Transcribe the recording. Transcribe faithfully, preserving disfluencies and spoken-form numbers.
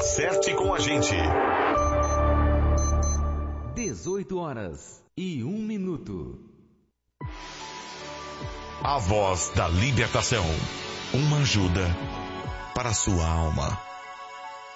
Acerte com a gente. dezoito horas e um minuto. A voz da libertação. Uma ajuda para a sua alma.